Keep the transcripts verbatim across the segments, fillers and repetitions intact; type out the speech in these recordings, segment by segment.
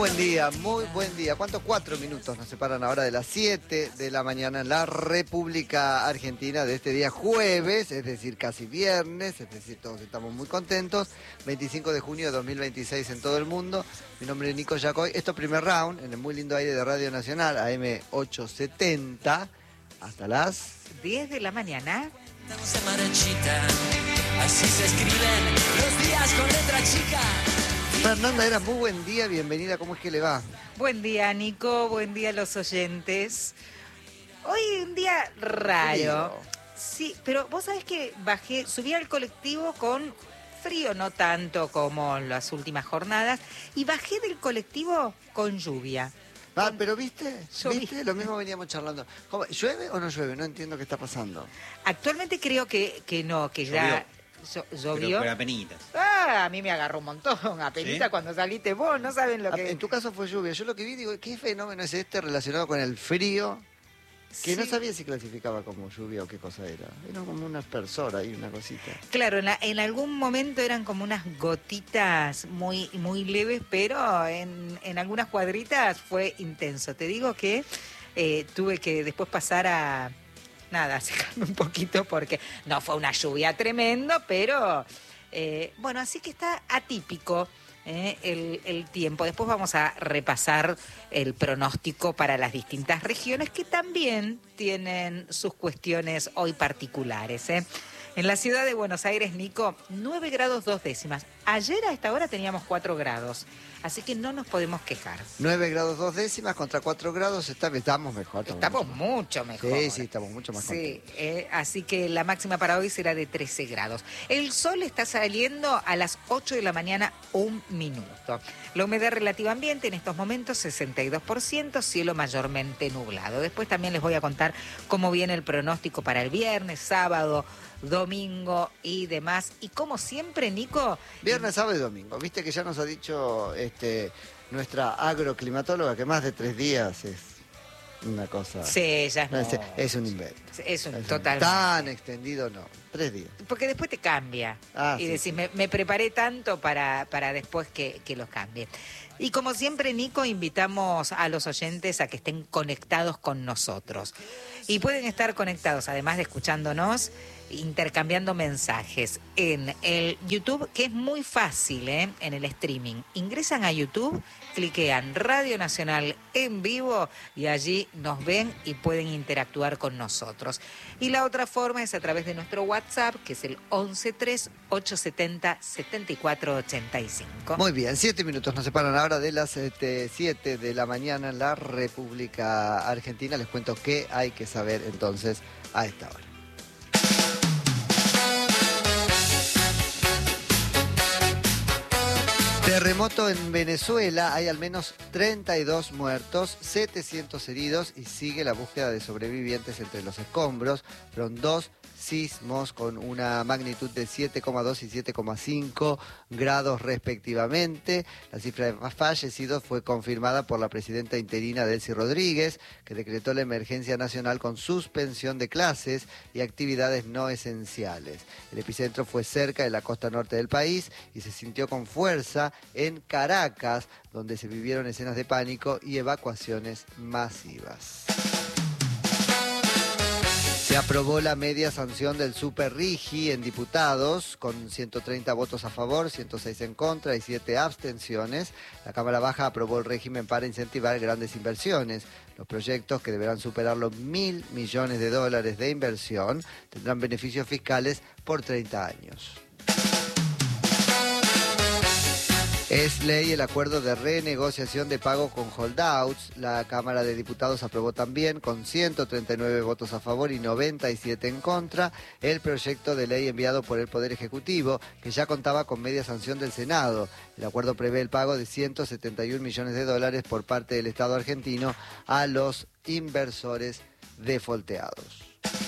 buen día, muy buen día. ¿Cuántos? Cuatro minutos nos separan ahora de las siete de la mañana en la República Argentina de este día jueves, es decir, casi viernes, es decir, todos estamos muy contentos. veinticinco de junio de dos mil veintiséis en todo el mundo. Mi nombre es Nico Yacoy. Esto es Primer Round, en el muy lindo aire de Radio Nacional, A M ochocientos setenta, hasta las diez de la mañana. Se marchita, así se escriben los días con letra chica. Fernanda Era, muy buen día, bienvenida, ¿cómo es que le va? Buen día, Nico, buen día a los oyentes. Hoy un día raro. Frío. Sí, pero vos sabés que bajé, subí al colectivo con frío, no tanto como las últimas jornadas, y bajé del colectivo con lluvia. Ah, pero viste, Lloví. viste, lo mismo veníamos charlando. ¿Cómo? ¿Llueve o no llueve? No entiendo qué está pasando. Actualmente creo que, que no, que ya llo- llovió. Pero, pero apenitas. Ah, a mí me agarró un montón, apenita ¿Sí? cuando saliste vos, no saben lo Ah, que... En tu caso fue lluvia. Yo lo que vi, digo, ¿qué fenómeno es este relacionado con el frío? Que no Sí. sabía si clasificaba como lluvia o qué cosa era. Era como una aspersor ahí, una cosita. Claro, en, la- en algún momento eran como unas gotitas muy, muy leves, pero en, en algunas cuadritas fue intenso. Te digo que eh, tuve que después pasar a, nada, a secarme un poquito porque no fue una lluvia tremendo, pero eh, bueno, así que está atípico. Eh, el, el tiempo. Después vamos a repasar el pronóstico para las distintas regiones que también tienen sus cuestiones hoy particulares. ¿eh? En la ciudad de Buenos Aires, Nico, nueve grados dos décimas. Ayer a esta hora teníamos cuatro grados, así que no nos podemos quejar. nueve grados dos décimas contra cuatro grados, está, estamos mejor. Estamos mucho mucho mejor. mejor. Sí, sí, estamos mucho más Sí, contentos. eh, así que la máxima para hoy será de trece grados. El sol está saliendo a las ocho de la mañana, un minuto. La humedad relativa ambiente en estos momentos sesenta y dos por ciento, cielo mayormente nublado. Después también les voy a contar cómo viene el pronóstico para el viernes, sábado, domingo y demás. Y como siempre, Nico... Viernes, sábado y domingo. Viste que ya nos ha dicho este, nuestra agroclimatóloga que más de tres días es una cosa... Sí, ya es, No, es, mucho. es un invento. Es un Es un- total. Tan extendido no. Tres días. Porque después te cambia. Ah, y sí, decís, sí. Me, me preparé tanto para, para después que, que los cambie. Y como siempre, Nico, invitamos a los oyentes a que estén conectados con nosotros. Y pueden estar conectados, además de escuchándonos, intercambiando mensajes en el YouTube, que es muy fácil, ¿eh? En el streaming. Ingresan a YouTube, cliquean Radio Nacional en vivo y allí nos ven y pueden interactuar con nosotros. Y la otra forma es a través de nuestro WhatsApp, que es el once tres ocho setenta setenta y cuatro ochenta y cinco. Muy bien, siete minutos nos separan ahora de las este, siete de la mañana en la República Argentina. Les cuento qué hay que saber entonces a esta hora. Terremoto en Venezuela, hay al menos treinta y dos muertos, setecientos heridos y sigue la búsqueda de sobrevivientes entre los escombros. Fueron dos sismos con una magnitud de siete coma dos y siete coma cinco grados respectivamente. La cifra de fallecidos fue confirmada por la presidenta interina Delcy Rodríguez, que decretó la emergencia nacional con suspensión de clases y actividades no esenciales. El epicentro fue cerca de la costa norte del país y se sintió con fuerza en Caracas, donde se vivieron escenas de pánico y evacuaciones masivas. Se aprobó la media sanción del Super Rigi en diputados, con ciento treinta votos a favor, ciento seis en contra y siete abstenciones. La Cámara Baja aprobó el régimen para incentivar grandes inversiones. Los proyectos, que deberán superar los mil millones de dólares de inversión, tendrán beneficios fiscales por treinta años. Es ley el acuerdo de renegociación de pago con holdouts. La Cámara de Diputados aprobó también, con ciento treinta y nueve votos a favor y noventa y siete en contra, el proyecto de ley enviado por el Poder Ejecutivo, que ya contaba con media sanción del Senado. El acuerdo prevé el pago de ciento setenta y un millones de dólares por parte del Estado argentino a los inversores defolteados.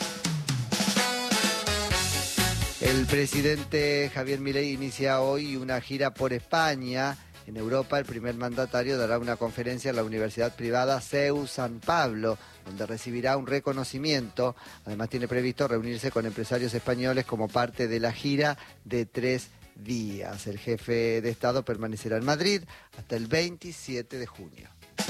El presidente Javier Milei inicia hoy una gira por España. En Europa, el primer mandatario dará una conferencia en la Universidad Privada C E U San Pablo, donde recibirá un reconocimiento. Además, tiene previsto reunirse con empresarios españoles como parte de la gira de tres días. El jefe de Estado permanecerá en Madrid hasta el veintisiete de junio.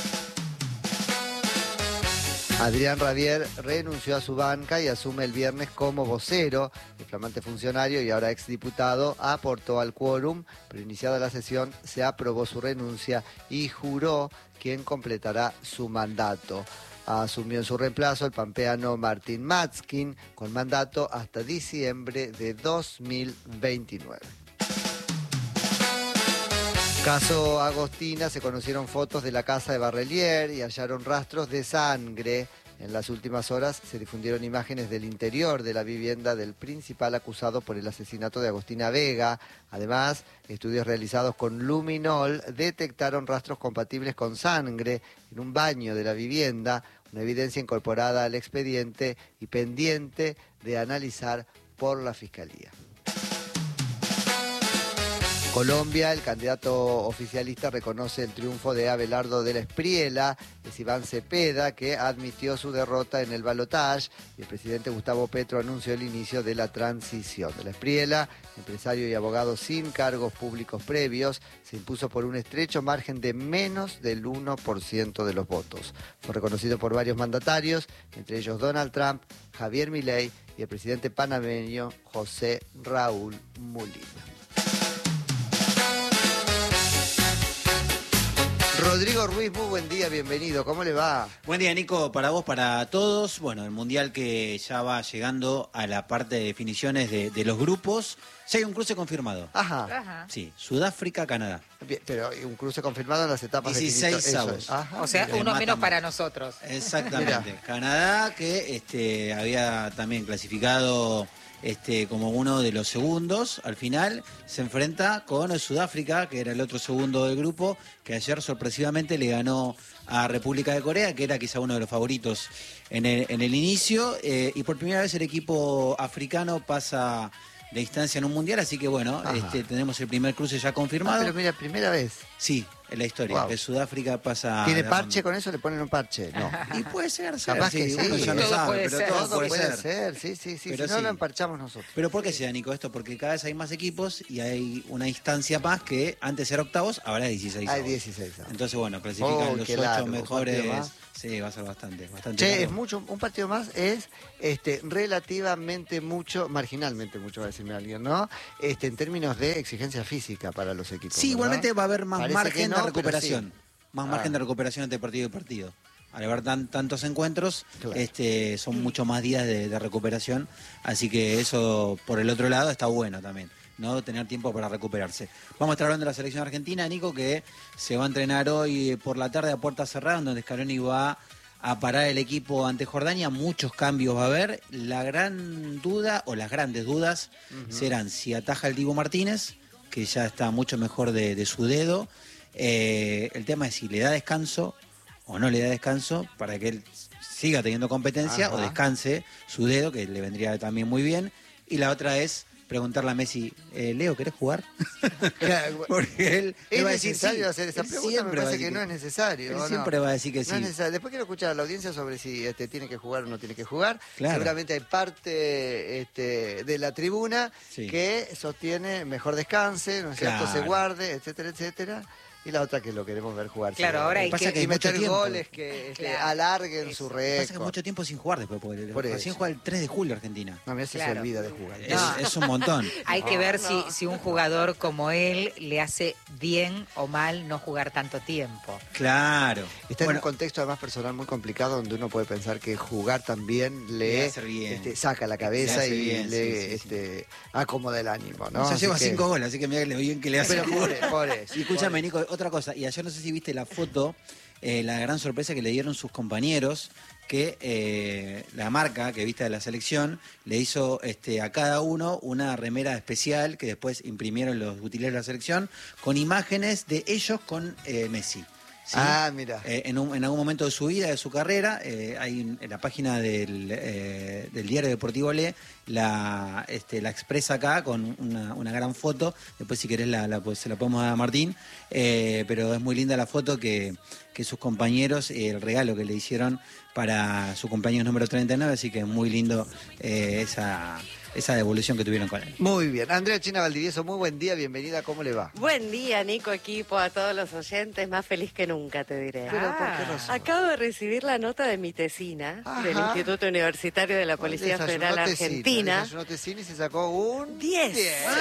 Adrián Rabier renunció a su banca y asume el viernes como vocero. El flamante funcionario y ahora exdiputado aportó al quórum, pero iniciada la sesión se aprobó su renuncia y juró quien completará su mandato. Asumió en su reemplazo el pampeano Martín Matzkin con mandato hasta diciembre de dos mil veintinueve. Caso Agostina, se conocieron fotos de la casa de Barrelier y hallaron rastros de sangre. En las últimas horas se difundieron imágenes del interior de la vivienda del principal acusado por el asesinato de Agostina Vega. Además, estudios realizados con luminol detectaron rastros compatibles con sangre en un baño de la vivienda, una evidencia incorporada al expediente y pendiente de analizar por la Fiscalía. Colombia, el candidato oficialista reconoce el triunfo de Abelardo de la Espriella. Es Iván Cepeda, que admitió su derrota en el balotaje, y el presidente Gustavo Petro anunció el inicio de la transición. De la Espriella, empresario y abogado sin cargos públicos previos, se impuso por un estrecho margen de menos del uno por ciento de los votos. Fue reconocido por varios mandatarios, entre ellos Donald Trump, Javier Milei y el presidente panameño José Raúl Mulino. Rodrigo Ruiz, muy buen día, bienvenido. ¿Cómo le va? Buen día, Nico, para vos, para todos. Bueno, el Mundial que ya va llegando a la parte de definiciones de, de los grupos. Ya hay un cruce confirmado. Ajá. Ajá. Sí, Sudáfrica, Canadá. Bien, pero un cruce confirmado en las etapas dieciséis definitorias. avos. O sea, Le uno matan menos más. para nosotros. Exactamente. Canadá, que este, había también clasificado este, como uno de los segundos, al final se enfrenta con Sudáfrica, que era el otro segundo del grupo, que ayer sorpresivamente le ganó a República de Corea, que era quizá uno de los favoritos en el, en el inicio, eh, y por primera vez el equipo africano pasa de instancia en un mundial, así que bueno, este, tenemos el primer cruce ya confirmado. Ah, pero mira, primera vez. Sí, en la historia, Wow. que Sudáfrica pasa... ¿Tiene de parche ronda. con eso? ¿Le ponen un parche? No. Y puede ser, ser Capaz sí, que sí. uno ya no Todo sabe, puede pero ser. todo, Todo puede, puede ser. ser, sí, sí, sí. Pero Si no, sí. lo emparchamos nosotros. Pero ¿por qué se da, Nico, esto? Porque cada vez hay más equipos y hay una instancia más que antes era octavos, ahora es dieciséis. Hay dieciséis. Entonces, bueno, clasifican Oh, los qué ocho largo, un mejores. partido más. Sí, va a ser bastante, bastante. Che, largo. es mucho, un partido más es este, relativamente mucho, marginalmente mucho, va a decirme alguien, ¿no? Este, en términos de exigencia física para los equipos. Sí, ¿verdad? igualmente va a haber más Parece que margen no, de pero recuperación. sí. Más Ah. margen de recuperación entre partido y partido. Al haber tan, tantos encuentros, Claro. este, son mucho más días de, de recuperación. Así que eso, por el otro lado, está bueno también, ¿no? Tener tiempo para recuperarse. Vamos a estar hablando de la selección argentina, Nico, que se va a entrenar hoy por la tarde a puerta cerrada, donde Scaloni va a parar el equipo ante Jordania. Muchos cambios va a haber. La gran duda, o las grandes dudas, uh-huh. serán si ataja el Dibu Martínez, que ya está mucho mejor de, de su dedo. Eh, el tema es si le da descanso o no le da descanso para que él siga teniendo competencia. Ajá. O descanse su dedo, que le vendría también muy bien. Y la otra es preguntarle a Messi, eh, Leo, ¿querés jugar? Claro, porque él ¿Es va a decir necesario sí. hacer esa Él pregunta? Me parece que, que no es necesario. Él ¿o no? siempre va a decir que No sí. es necesario. Después quiero escuchar a la audiencia sobre si este, tiene que jugar o no tiene que jugar. Claro. Seguramente hay parte este, de la tribuna sí. que sostiene mejor descanse, ¿no es cierto? Claro. Se guarde, etcétera, etcétera. Y la otra que lo queremos ver jugar. Claro, ahora hay pasa que- que y meter tiempo. goles que este, Claro. alarguen Eso. su Pasa que récord. mucho tiempo sin jugar después, porque Por recién eso. juega el tres de julio Argentina. No, mira si Claro. se olvida de jugar. Es, No. es un montón. Hay que No, ver no. si, si un jugador como él le hace bien o mal no jugar tanto tiempo. Claro. Está en Bueno, un contexto además personal muy complicado donde uno puede pensar que jugar también le, Le hace bien. este, saca la cabeza Le hace y bien, le sí, sí, sí. este, acomoda el ánimo, ¿no? no, ya Así lleva que- cinco goles, así que mira lo bien que le hace. Pero por, por eso. Y escúchame, por Nico, otra cosa. Y ayer no sé si viste la foto, eh, la gran sorpresa que le dieron sus compañeros, que eh, la marca que viste de la selección le hizo este, a cada uno una remera especial que después imprimieron los utileros de la selección con imágenes de ellos con eh, Messi. ¿sí? Ah, mira. Eh, en, un- en algún momento de su vida, de su carrera, eh, hay un- en la página del, eh, del diario Deportivo Le, la, este, la expresa acá con una, una gran foto. Después, si querés, la, la, pues, se la podemos dar a Martín. Eh, pero es muy linda la foto que, que sus compañeros, eh, el regalo que le hicieron para su compañero número treinta y nueve. Así que es muy lindo eh, esa, esa devolución que tuvieron con él. Muy bien. Andrea China Valdivieso, muy buen día, bienvenida, ¿cómo le va? Buen día, Nico, equipo, a todos los oyentes, más feliz que nunca, te diré. Pero, ¿por qué Ah. razón? Acabo de recibir la nota de mi tesina Ajá. del Instituto Universitario de la Policía Desayunó Federal tesina, Argentina. Desayunó tesina y se sacó un diez.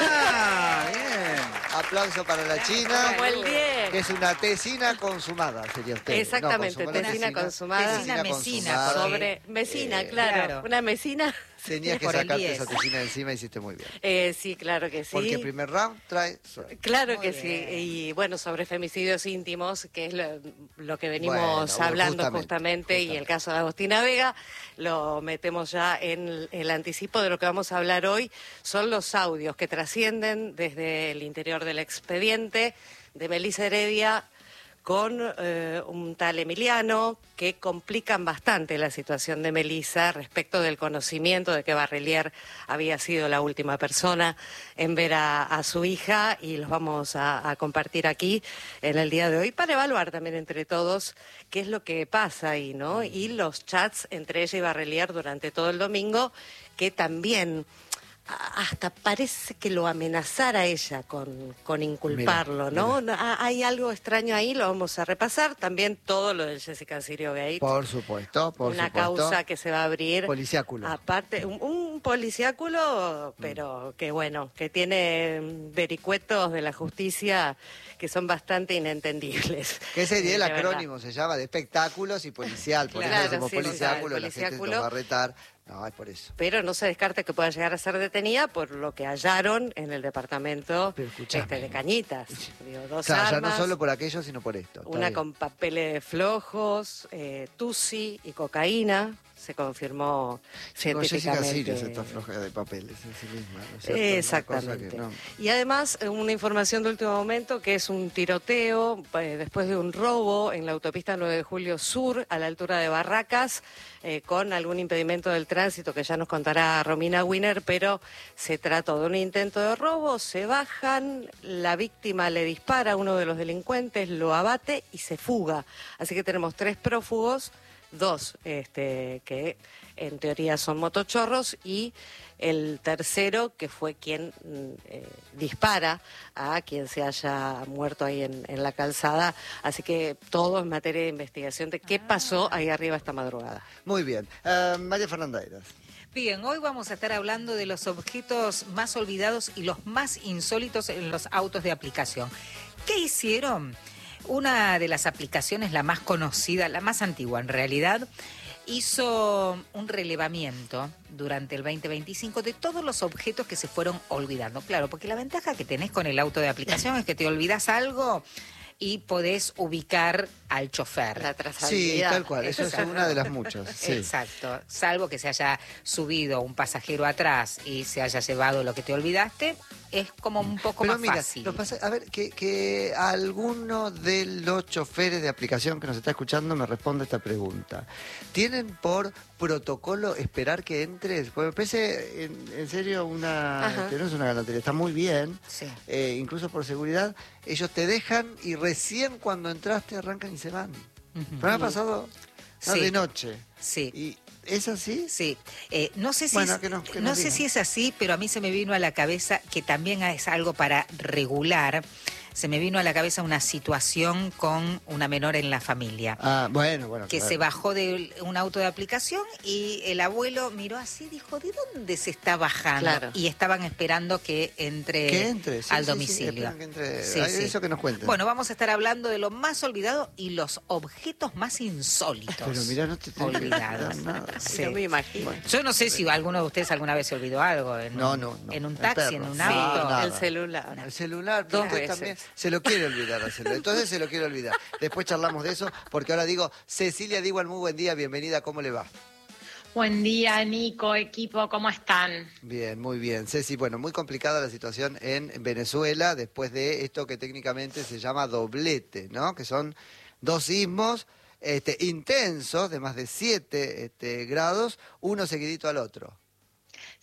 Ah, bien. Aplauso para la China. Como el diez. Que es una tesina consumada, sería usted. Exactamente, No, consumada, tesina consumada. Tesina mesina, consumada. Sobre mesina, Eh, claro, claro. Una mesina. Tenías que Por el sacarte diez. esa tesina de encima, hiciste muy bien. Eh, sí, claro que sí. Porque el primer round trae... suerte. Claro Muy que bien. sí. Y bueno, sobre femicidios íntimos, que es lo, lo que venimos Bueno, bueno, hablando justamente, justamente, y el justamente. caso de Agostina Vega, lo metemos ya en el, el anticipo de lo que vamos a hablar hoy. Son los audios que trascienden desde el interior del expediente de Melissa Heredia con eh, un tal Emiliano, que complican bastante la situación de Melissa respecto del conocimiento de que Barrelier había sido la última persona en ver a, a su hija, y los vamos a, a compartir aquí en el día de hoy para evaluar también entre todos qué es lo que pasa ahí, ¿no? Y los chats entre ella y Barrelier durante todo el domingo, que también hasta parece que lo amenazara a ella con, con inculparlo, Mira, ¿no? No, ha- Hay algo extraño ahí, lo vamos a repasar. También todo lo del Jessica Sirio Gate. Por supuesto, por Una supuesto. causa que se va a abrir. Policiáculo. Aparte, un, un policiáculo, pero que bueno, que tiene vericuetos de la justicia que son bastante inentendibles. Que sería el De verdad. acrónimo, se llama de espectáculos y policial. Por Claro, eso decimos sí, sí, policiáculo, el la gente policiáculo. nos va a retar. No, es por eso. Pero no se descarta que pueda llegar a ser detenida por lo que hallaron en el departamento Pero escuchame. este, de Cañitas. Digo, dos Claro, ya armas, no solo por aquello, sino por esto. Está una bien. con papeles flojos, eh, tusi y cocaína. Se confirmó Con Jessica científicamente. Sirius está floja de papeles en sí misma, ¿no es cierto? Exactamente. Una cosa que no- Y además, eh, una información de último momento, que es un tiroteo eh, después de un robo en la autopista nueve de julio Sur, a la altura de Barracas, eh, con algún impedimento del tránsito que ya nos contará Romina Wiener, pero se trató de un intento de robo. Se bajan, la víctima le dispara a uno de los delincuentes, lo abate y se fuga. Así que tenemos tres prófugos, dos este, que en teoría son motochorros, y el tercero que fue quien mm, eh, dispara a quien se haya muerto ahí en, en la calzada. Así que todo en materia de investigación de qué pasó ahí arriba esta madrugada. Muy bien. Eh, María Fernanda Eras. Bien, hoy vamos a estar hablando de los objetos más olvidados y los más insólitos en los autos de aplicación. ¿Qué hicieron? Una de las aplicaciones, la más conocida, la más antigua en realidad, hizo un relevamiento durante el veinte veinticinco de todos los objetos que se fueron olvidando. Claro, porque la ventaja que tenés con el auto de aplicación es que te olvidás algo y podés ubicar al chofer. La Sí, trazabilidad. tal cual. Eso es Exacto. una de las muchas. Sí. Exacto, salvo que se haya subido un pasajero atrás y se haya llevado lo que te olvidaste, es como un poco Pero más mira, fácil. lo pasa- a ver, que, que alguno de los choferes de aplicación que nos está escuchando me responde esta pregunta. ¿Tienen por protocolo esperar que entres? Porque me parece, en, en serio, una Ajá. que no es una galantería, está muy bien, Sí. eh, incluso por seguridad. Ellos te dejan y recién cuando entraste arrancan y se van. Ujú. Pero me ha pasado no, Sí. de noche. Sí. ¿Y es así? Sí, eh, no sé si Bueno, es, que nos- que no nos sé digan. si es así, pero a mí se me vino a la cabeza que también es algo para regular. Se me vino a la cabeza una situación con una menor en la familia. Ah, bueno, bueno. Que claro. se bajó de un auto de aplicación y el abuelo miró así y dijo, ¿de dónde se está bajando? Claro. Y estaban esperando que entre, Que entre, sí, al sí, sí, domicilio. esperan que entre. Sí, Ay, sí. Eso que nos cuenten. Bueno, vamos a estar hablando de lo más olvidado y los objetos más insólitos. Pero mirá, no te tengo que olvidados. contar nada. Sí. No me imagino. Yo no sé si alguno de ustedes alguna vez se olvidó algo en, No, un, no, no. en un El taxi, en perro. un Sí, auto. nada. El celular. El celular, Dos usted veces. también se lo quiere olvidar al celular. Entonces se lo quiere olvidar. Después charlamos de eso, porque ahora digo, Cecilia Digual, muy buen día, bienvenida, ¿cómo le va? Buen día, Nico, equipo, ¿cómo están? Bien, muy bien. Ceci, bueno, muy complicada la situación en Venezuela después de esto que técnicamente se llama doblete, ¿no? Que son dos sismos este, intensos de más de siete este, grados, uno seguidito al otro.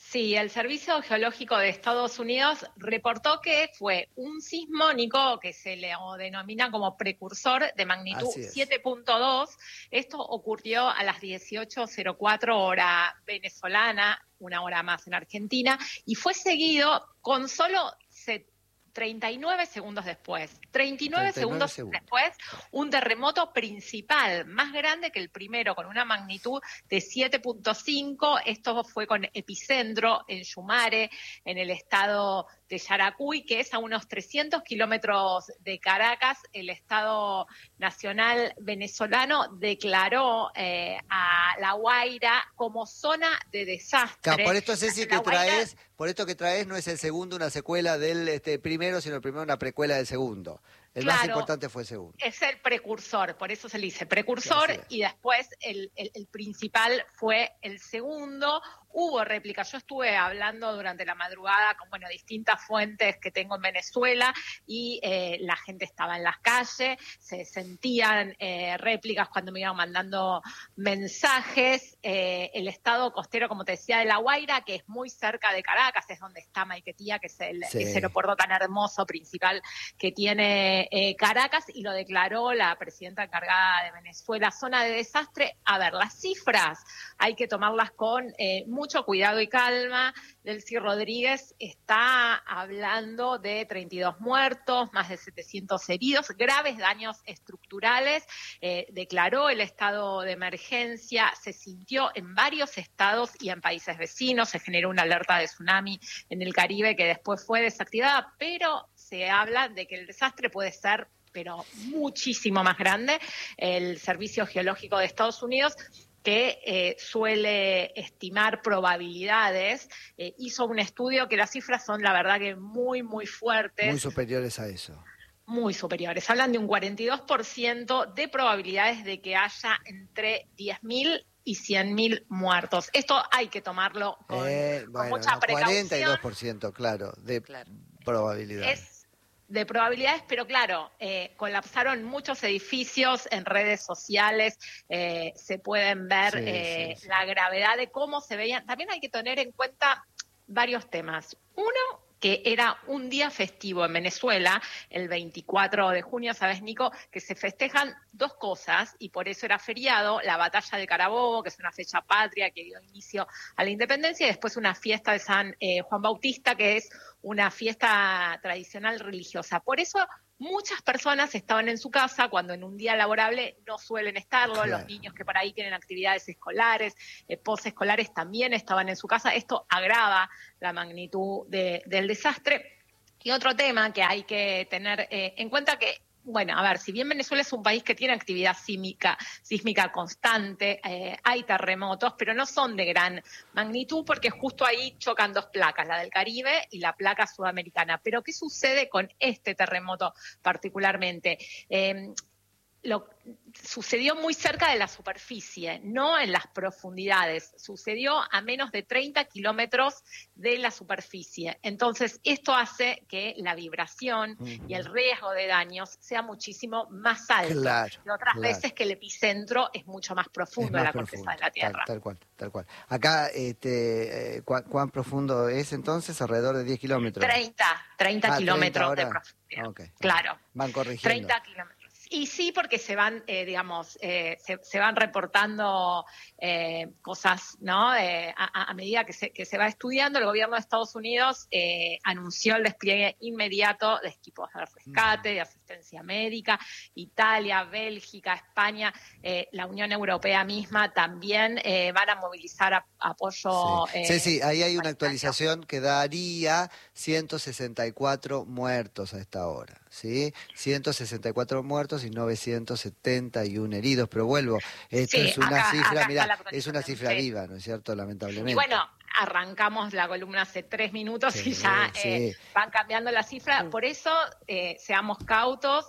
Sí, el Servicio Geológico de Estados Unidos reportó que fue un sismo, Nico, que se le denomina como precursor de magnitud siete punto dos. Esto ocurrió a las dieciocho cero cuatro hora venezolana, una hora más en Argentina, y fue seguido con solo treinta y nueve segundos después. treinta y nueve segundos, segundos después, un terremoto principal, más grande que el primero, con una magnitud de siete punto cinco. Esto fue con epicentro en Yumare, en el estado de Yaracuy, que es a unos trescientos kilómetros de Caracas. El Estado Nacional venezolano declaró eh, a La Guaira como zona de desastre. Claro, por esto, Ceci, que traes, por esto que traes no es el segundo una secuela del este, primero, sino el primero una precuela del segundo. El claro, más importante fue el segundo. Es el precursor, por eso se le dice precursor, sí, y después el, el, el principal fue el segundo. Hubo réplicas. Yo estuve hablando durante la madrugada con bueno, distintas fuentes que tengo en Venezuela y eh, la gente estaba en las calles, se sentían eh, réplicas cuando me iban mandando mensajes. Eh, el estado costero, como te decía, de La Guaira, que es muy cerca de Caracas, es donde está Maiquetía, que es el, sí. ese aeropuerto tan hermoso principal que tiene eh, Caracas, y lo declaró la presidenta encargada de Venezuela, zona de desastre. A ver, las cifras hay que tomarlas con eh, mucho cuidado y calma. Delcy Rodríguez está hablando de treinta y dos muertos, más de setecientos heridos, graves daños estructurales. Eh, declaró el estado de emergencia, se sintió en varios estados y en países vecinos, se generó una alerta de tsunami en el Caribe que después fue desactivada, pero se habla de que el desastre puede ser pero muchísimo más grande. El Servicio Geológico de Estados Unidos, que eh, suele estimar probabilidades, eh, hizo un estudio que las cifras son, la verdad, que muy, muy fuertes. Muy superiores a eso. Muy superiores. Hablan de un cuarenta y dos por ciento de probabilidades de que haya entre diez mil y cien mil muertos. Esto hay que tomarlo con, eh, con bueno, mucha no, precaución. cuarenta y dos por ciento, claro, de claro. probabilidades. Es de probabilidades, pero claro, eh, colapsaron muchos edificios en redes sociales, eh, se pueden ver sí, eh, sí, sí. la gravedad de cómo se veían. También hay que tener en cuenta varios temas. Uno, que era un día festivo en Venezuela, el veinticuatro de junio, ¿sabes, Nico? Que se festejan dos cosas, y por eso era feriado: la batalla de Carabobo, que es una fecha patria que dio inicio a la independencia, y después una fiesta de San eh, Juan Bautista, que es una fiesta tradicional religiosa. Por eso muchas personas estaban en su casa cuando en un día laborable no suelen estarlo. Claro. Los niños que por ahí tienen actividades escolares, eh, posescolares, también estaban en su casa. Esto agrava la magnitud de, del desastre. Y otro tema que hay que tener eh, en cuenta, que bueno, a ver, si bien Venezuela es un país que tiene actividad sísmica, sísmica constante, eh, hay terremotos, pero no son de gran magnitud, porque justo ahí chocan dos placas, la del Caribe y la placa sudamericana. Pero ¿qué sucede con este terremoto particularmente? Eh, lo sucedió muy cerca de la superficie, no en las profundidades. Sucedió a menos de treinta kilómetros de la superficie. Entonces, esto hace que la vibración uh-huh. y el riesgo de daños sea muchísimo más alto. Claro, y otras claro. veces que el epicentro es mucho más profundo en la profundo, corteza de la Tierra. Tal, tal cual, tal cual. Acá, este, eh, ¿cuán, ¿cuán profundo es entonces? Alrededor de diez kilómetros. treinta, treinta ah, kilómetros treinta de profundidad. Okay. Claro. Van corrigiendo. treinta kilómetros. Y sí, porque se van, eh, digamos, eh, se, se van reportando eh, cosas, ¿no? Eh, a, a medida que se, que se va estudiando. El gobierno de Estados Unidos eh, anunció el despliegue inmediato de equipos de rescate, de asistencia médica. Italia, Bélgica, España, eh, la Unión Europea misma también eh, van a movilizar a, apoyo. Sí. Eh, sí, sí, ahí hay una actualización que daría ciento sesenta y cuatro muertos a esta hora, ¿sí? ciento sesenta y cuatro muertos y novecientos setenta y uno heridos, pero vuelvo, esto sí, es una acá, cifra, acá mira, es una cifra sí. viva, ¿no es cierto? Lamentablemente. Y bueno, arrancamos la columna hace tres minutos sí, y ya sí. eh, van cambiando la cifra. Por eso, eh, seamos cautos.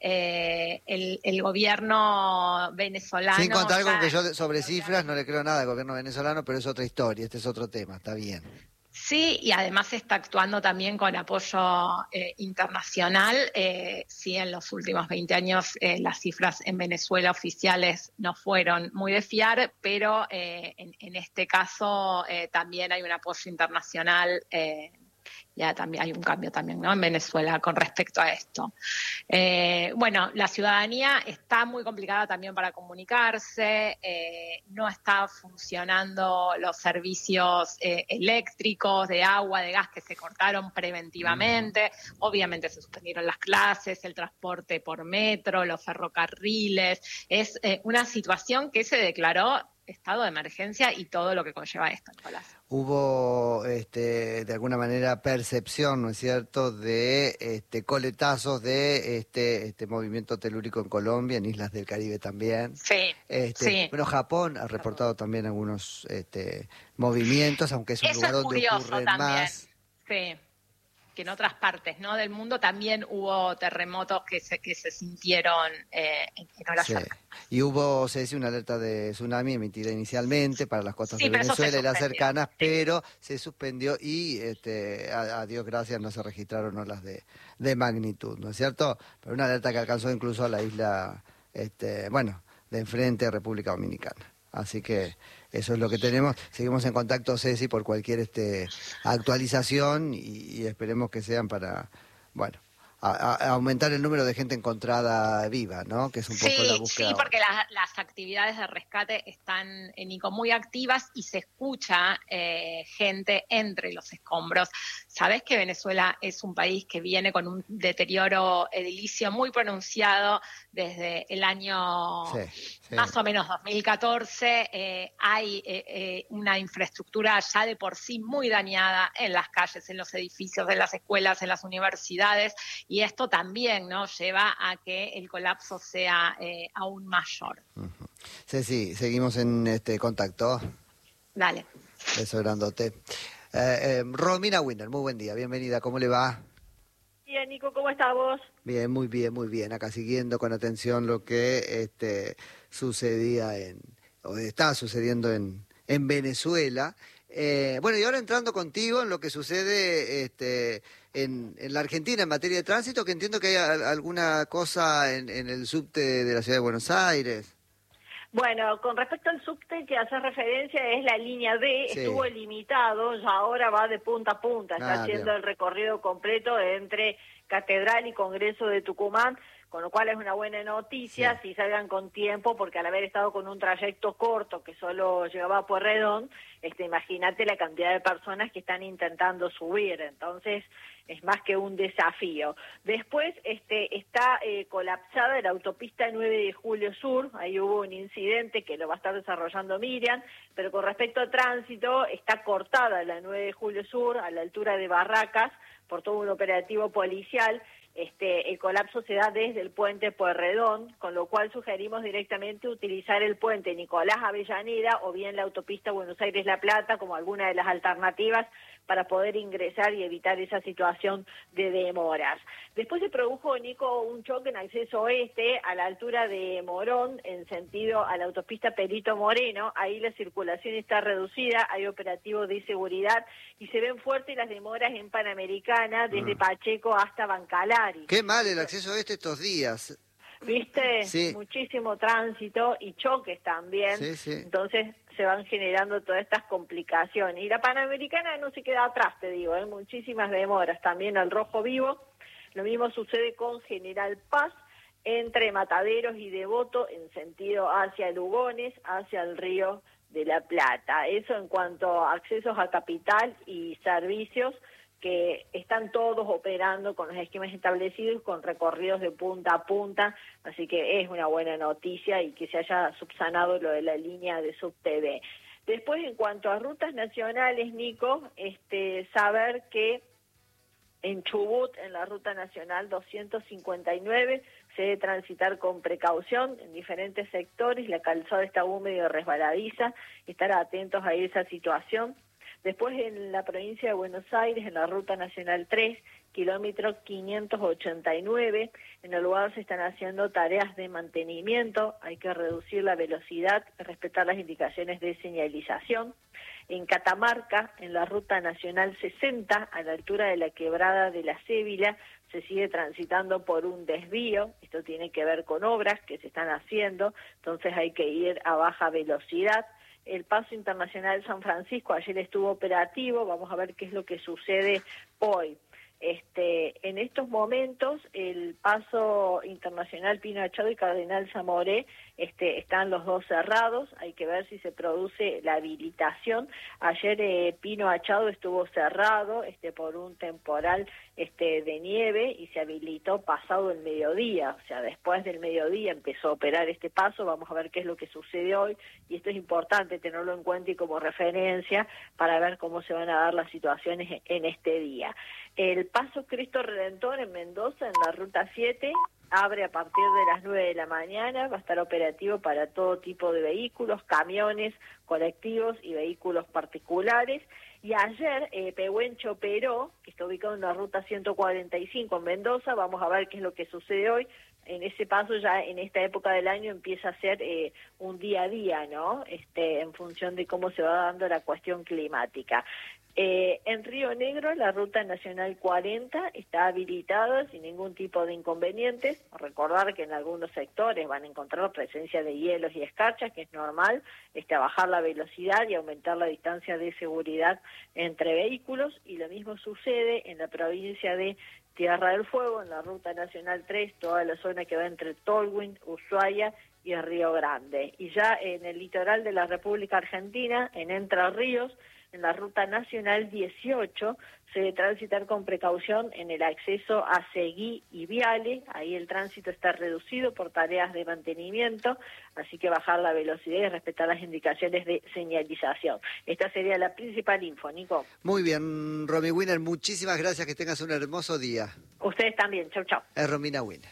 Eh, el, el gobierno venezolano... Sin contar ya... con que yo sobre cifras no le creo nada al gobierno venezolano, pero es otra historia, este es otro tema, está bien. Sí, y además está actuando también con apoyo eh, internacional. Eh, sí, en los últimos veinte años eh, las cifras en Venezuela oficiales no fueron muy de fiar, pero eh, en, en este caso eh, también hay un apoyo internacional. Eh, ya también hay un cambio también, ¿no?, en Venezuela con respecto a esto. Eh, bueno, la ciudadanía está muy complicada también para comunicarse, eh, no está funcionando los servicios eh, eléctricos, de agua, de gas, que se cortaron preventivamente. Obviamente se suspendieron las clases, el transporte por metro, los ferrocarriles. Es eh, una situación que se declaró estado de emergencia y todo lo que conlleva esto, Nicolás. Hubo, este, de alguna manera, percepción, ¿no es cierto?, de este, coletazos de este, este movimiento telúrico en Colombia, en islas del Caribe también. Sí, este, sí. Bueno, Japón ha reportado también algunos este, movimientos, aunque es un Eso lugar es donde curioso ocurren también. más. Sí. Que en otras partes, ¿no?, del mundo también hubo terremotos que se que se sintieron eh, en, en horas Sí. cercanas. Y hubo, se dice, una alerta de tsunami emitida inicialmente para las costas Sí, de pero eso se Venezuela y las suspendió, cercanas, sí. pero se suspendió y este, a, a Dios gracias no se registraron olas de, de magnitud, ¿no es cierto? Pero una alerta que alcanzó incluso a la isla, este, bueno, de enfrente, República Dominicana. Así que eso es lo que tenemos. Seguimos en contacto, Ceci, por cualquier este, actualización y, y esperemos que sean para, bueno, a, a aumentar el número de gente encontrada viva, ¿no? Que es un Sí, poco la búsqueda. sí, porque la, las actividades de rescate están, eh, Nico, muy activas y se escucha eh, gente entre los escombros. Sabés que Venezuela es un país que viene con un deterioro edilicio muy pronunciado desde el año Sí, sí. más o menos dos mil catorce. Eh, hay eh, eh, una infraestructura ya de por sí muy dañada en las calles, en los edificios, en las escuelas, en las universidades. Y esto también, ¿no?, lleva a que el colapso sea eh, aún mayor. Uh-huh. Ceci, seguimos en este contacto. Dale. Beso grandote. Eh, eh, Romina Winner, muy buen día, bienvenida, ¿cómo le va? Bien, Nico, ¿cómo estás vos? Bien, muy bien, muy bien. Acá siguiendo con atención lo que este, sucedía en, o está sucediendo en, en Venezuela. Eh, bueno, y ahora entrando contigo en lo que sucede este, en, en la Argentina en materia de tránsito, que entiendo que hay a, alguna cosa en, en el subte de la ciudad de Buenos Aires. Bueno, con respecto al subte que hace referencia es la línea D, Sí. Estuvo limitado, ya ahora va de punta a punta, está Ah, haciendo bien. el recorrido completo entre Catedral y Congreso de Tucumán, con lo cual es una buena noticia, Sí. si salgan con tiempo, porque al haber estado con un trayecto corto que solo llegaba a Pueyrredón, este, imagínate la cantidad de personas que están intentando subir, entonces es más que un desafío. Después este, está eh, colapsada la autopista nueve de julio Sur, ahí hubo un incidente que lo va a estar desarrollando Miriam, pero con respecto a tránsito está cortada la nueve de julio Sur a la altura de Barracas por todo un operativo policial. Este, el colapso se da desde el puente Pueyrredón, con lo cual sugerimos directamente utilizar el puente Nicolás Avellaneda o bien la autopista Buenos Aires-La Plata como alguna de las alternativas para poder ingresar y evitar esa situación de demoras. Después se produjo, Nico, un choque en acceso oeste a la altura de Morón, en sentido a la autopista Perito Moreno. Ahí la circulación está reducida, hay operativos de seguridad y se ven fuertes las demoras en Panamericana, desde Ah. Pacheco hasta Bancalari. Qué mal el acceso a este estos días. ¿Viste? Sí. Muchísimo tránsito y choques también. Sí, sí. Entonces se van generando todas estas complicaciones. Y la Panamericana no se queda atrás, te digo, hay muchísimas demoras. También al Rojo Vivo. Lo mismo sucede con General Paz, entre Mataderos y Devoto, en sentido hacia Lugones, hacia el Río de la Plata. Eso en cuanto a accesos a capital y servicios, que están todos operando con los esquemas establecidos, con recorridos de punta a punta, así que es una buena noticia y que se haya subsanado lo de la línea de Subte B. Después, en cuanto a rutas nacionales, Nico, este, saber que en Chubut, en la ruta nacional doscientos cincuenta y nueve, se debe transitar con precaución en diferentes sectores, la calzada está húmeda y resbaladiza, estar atentos a esa situación. Después en la provincia de Buenos Aires, en la Ruta Nacional tres, kilómetro quinientos ochenta y nueve, en el lugar se están haciendo tareas de mantenimiento, hay que reducir la velocidad, respetar las indicaciones de señalización. En Catamarca, en la Ruta Nacional sesenta, a la altura de la quebrada de la Cébila, se sigue transitando por un desvío, esto tiene que ver con obras que se están haciendo, entonces hay que ir a baja velocidad. El Paso Internacional San Francisco ayer estuvo operativo, vamos a ver qué es lo que sucede hoy. Este, en estos momentos el Paso Internacional Pino Achado y Cardenal Zamoré este, están los dos cerrados, hay que ver si se produce la habilitación. Ayer eh, Pino Achado estuvo cerrado este, por un temporal este, de nieve y se habilitó pasado el mediodía, o sea, después del mediodía empezó a operar este paso, vamos a ver qué es lo que sucede hoy y esto es importante tenerlo en cuenta y como referencia para ver cómo se van a dar las situaciones en este día. El Paso Cristo Redentor en Mendoza, en la Ruta siete, abre a partir de las nueve de la mañana, va a estar operativo para todo tipo de vehículos, camiones, colectivos y vehículos particulares. Y ayer, eh, Pehuencho Peró, que está ubicado en la Ruta ciento cuarenta y cinco en Mendoza, vamos a ver qué es lo que sucede hoy. En ese paso ya en esta época del año empieza a ser eh, un día a día, ¿no? Este, en función de cómo se va dando la cuestión climática. Eh, en Río Negro, la Ruta Nacional cuarenta está habilitada sin ningún tipo de inconvenientes. Recordar que en algunos sectores van a encontrar presencia de hielos y escarchas, que es normal, este, a bajar la velocidad y aumentar la distancia de seguridad entre vehículos. Y lo mismo sucede en la provincia de Tierra del Fuego, en la Ruta Nacional tres, toda la zona que va entre Tolwyn, Ushuaia y el Río Grande. Y ya en el litoral de la República Argentina, en Entre Ríos, en la Ruta Nacional dieciocho, se debe transitar con precaución en el acceso a Seguí y Viale, ahí el tránsito está reducido por tareas de mantenimiento, así que bajar la velocidad y respetar las indicaciones de señalización. Esta sería la principal info, Nico. Muy bien, Romy Winner, muchísimas gracias, que tengas un hermoso día. Ustedes también, chau, chau. Es Romina Winner.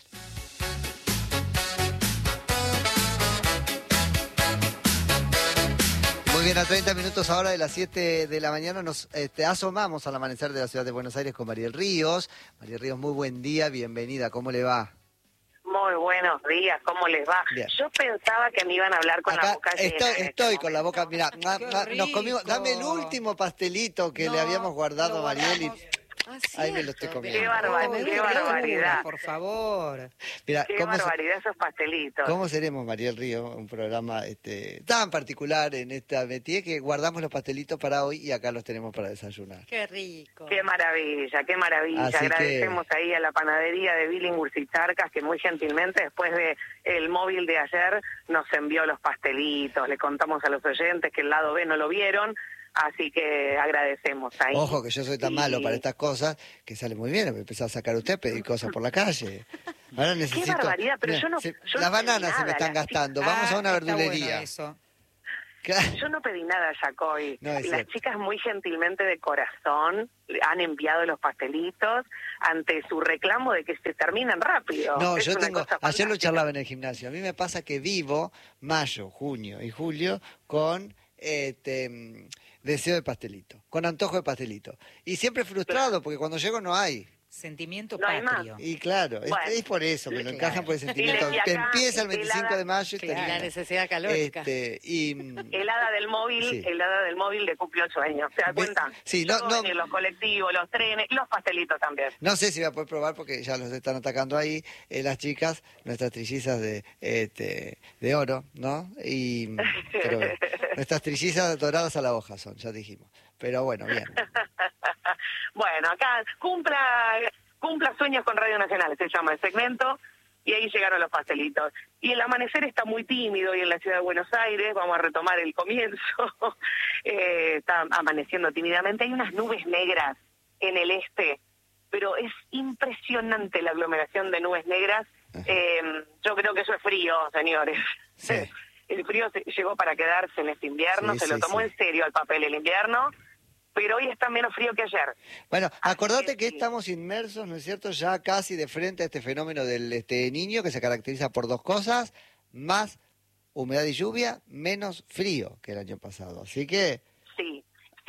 Muy bien, a treinta minutos ahora de las siete de la mañana nos este, asomamos al amanecer de la ciudad de Buenos Aires con Mariel Ríos. Mariel Ríos, muy buen día, bienvenida, ¿cómo le va? Muy buenos días, ¿cómo les va? Bien. Yo pensaba que me iban a hablar con Acá la boca llena. estoy, en estoy este con la boca, mira, nos comimos, dame el último pastelito que No, le habíamos guardado a Mariel y... Ah, Ahí me lo estoy comiendo. Qué, barbar Oh, qué barbaridad. Por favor. Mira, Qué ¿cómo, barbaridad esos pastelitos. ¿cómo seremos, Mariel Ríos? Un programa este, tan particular en esta metía que guardamos los pastelitos para hoy y acá los tenemos para desayunar. Qué rico. Qué maravilla, qué maravilla. Así Agradecemos que... ahí a la panadería de Billinghurst y Charcas que muy gentilmente después de el móvil de ayer nos envió los pastelitos. Le contamos a los oyentes que el lado B no lo vieron. Así que agradecemos ahí. Ojo, que yo soy tan Y- malo para estas cosas que sale muy bien. Me empezó a sacar usted a pedir cosas por la calle. Ahora necesito... barbaridad, pero Mira, yo no- se- yo las no pedí bananas se me nada, están las gastando. Ah, Vamos a una está verdulería. bueno eso. Claro. Yo no pedí nada, Jacoy. No, es Las cierto. chicas muy gentilmente de corazón han enviado los pastelitos ante su reclamo de que se terminan rápido. No, Es yo una tengo, cosa ayer lo fantástica. charlaba en el gimnasio, a mí me pasa que vivo mayo, junio y julio con este mm, deseo de pastelito, con antojo de pastelito. Y siempre frustrado porque cuando llego no hay. Sentimiento No hay más. patrio. Y claro, es, Bueno. es por eso, me lo Claro. encajan por el sentimiento. Y acá, Que empieza el helada- veinticinco de mayo y Claro. termina. La necesidad calórica. Este, y, mm, El hada del móvil, Sí. el hada del móvil le cumplió el sueño. ¿Se da Ve- cuenta? sí, no- Todo no- venir, los colectivos, los trenes, los pastelitos también. no sé si voy a poder probar porque ya los están atacando ahí eh, las chicas, nuestras trillizas de este, de oro, ¿no? Y pero, nuestras trillizas doradas a la hoja son, ya dijimos. Pero bueno, bien. Bueno, acá cumpla, cumpla sueños con Radio Nacional, se llama el segmento, y ahí llegaron los pastelitos. Y el amanecer está muy tímido y en la ciudad de Buenos Aires, vamos a retomar el comienzo, eh, está amaneciendo tímidamente, hay unas nubes negras en el este, pero es impresionante la aglomeración de nubes negras. Eh, yo creo que eso es frío, señores. Sí. El frío se- llegó para quedarse en este invierno, Sí, se lo sí, tomó sí. en serio al papel el invierno, pero hoy está menos frío que ayer. Bueno, acordate que sí. estamos inmersos, ¿no es cierto?, ya casi de frente a este fenómeno del este niño que se caracteriza por dos cosas, más humedad y lluvia, menos frío que el año pasado. Así que, Sí, sí, sí, se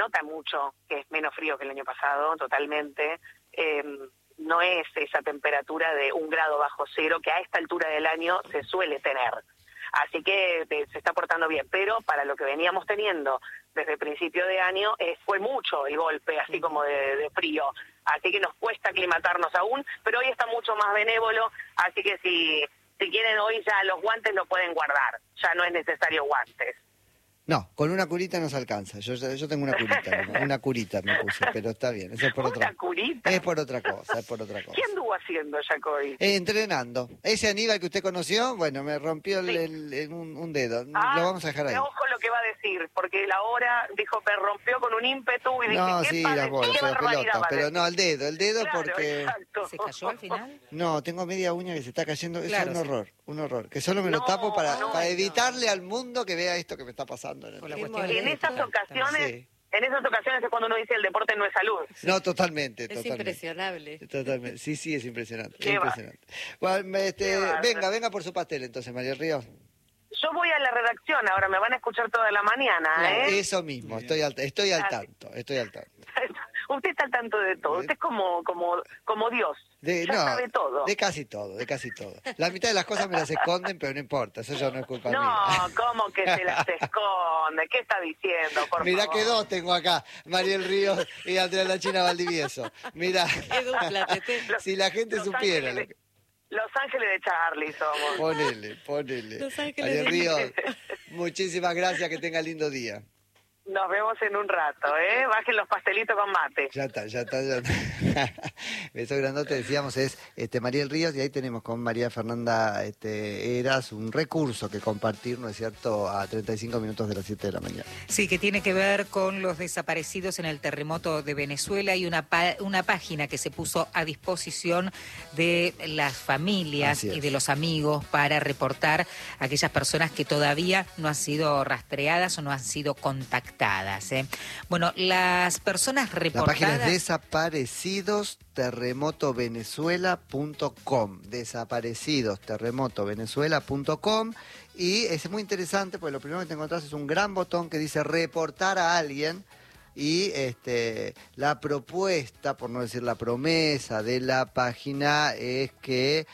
nota mucho que es menos frío que el año pasado, totalmente. Eh, no es esa temperatura de un grado bajo cero que a esta altura del año se suele tener. Así que eh, se está portando bien, pero para lo que veníamos teniendo desde el principio de año eh, fue mucho el golpe, así como de, de frío. Así que nos cuesta aclimatarnos aún, pero hoy está mucho más benévolo, así que si, si quieren hoy ya los guantes lo pueden guardar, ya no es necesario guantes. No, con una curita nos alcanza. Yo yo tengo una curita, una curita me puse, pero está bien. Eso es por otra. ¿Una curita? Es por otra cosa, es por otra cosa. ¿Qué anduvo haciendo Jacobi? Eh, entrenando. Ese Aníbal que usted conoció, bueno, me rompió el, Sí. el- el- un, un dedo. Ah, Lo vamos a dejar ahí. Ojo lo que va a decir, porque la hora dijo me rompió con un ímpetu y dije, No, ¿qué, sí, padre, las bolas, qué pero barbaridad pelota. va a Pero decir? no, el dedo, el dedo Claro, porque... exacto. ¿Se cayó al final? No, tengo media uña que se está cayendo. Eso Claro, es un sí. horror, un horror. Que solo me lo No, tapo para, no, para no. evitarle al mundo que vea esto que me está pasando. en el- Por la Qué cuestión Y en de- esas ocasiones, Sí. en esas ocasiones es cuando uno dice el deporte no es salud. No, totalmente, Es totalmente. impresionable. Totalmente. Sí, sí, es impresionante. Qué impresionante. Bueno, me- este, Qué bárbaro. venga, venga por su pastel entonces, María Ríos. Yo voy a la redacción ahora, me van a escuchar toda la mañana, ¿eh? Eso mismo, estoy al, estoy al Ah, tanto, estoy al tanto. Usted está al tanto de todo, usted es como, como, como Dios, De, ya no, sabe todo. de casi todo, de casi todo. La mitad de las cosas me las esconden, pero no importa, eso ya no es culpa No, mía. ¿cómo que se las esconde? ¿Qué está diciendo, por Mirá favor? que dos tengo acá, Mariel Ríos y Andrea La China Valdivieso. Mirá, Qué dupla, Tete. si la gente Los supiera. Ángeles lo de- que- Los Ángeles de Charlie somos. Ponele, ponele. Los Ángeles María de- Ríos, muchísimas gracias, que tenga lindo día. Nos vemos en un rato, ¿eh? Bajen los pastelitos con mate. Ya está, ya está, ya está. Beso grandote, decíamos, es este Mariel Ríos, y ahí tenemos con María Fernanda este, Eras un recurso que compartir, ¿no es cierto?, a treinta y cinco minutos de las siete de la mañana. Sí, que tiene que ver con los desaparecidos en el terremoto de Venezuela y una, pa- una página que se puso a disposición de las familias Así es. y de los amigos para reportar a aquellas personas que todavía no han sido rastreadas o no han sido contactadas. ¿eh? Bueno, las personas La reportadas... página es desaparecidos terremoto venezuela punto com, desaparecidos terremoto venezuela punto com, y es muy interesante porque lo primero que te encontrás es un gran botón que dice reportar a alguien. Y este, la propuesta, por no decir la promesa de la página, es que